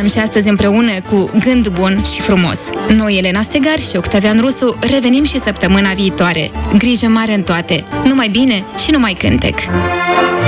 și astăzi împreună cu Gând Bun și Frumos. Noi, Elena Stegar și Octavian Rusu, revenim și săptămâna viitoare. Grijă mare în toate! Numai bine și numai cântec!